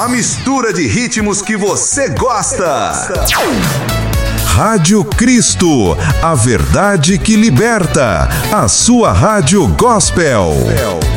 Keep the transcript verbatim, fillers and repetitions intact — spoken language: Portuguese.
A mistura de ritmos que você gosta. Rádio Cristo, a verdade que liberta. A sua rádio gospel.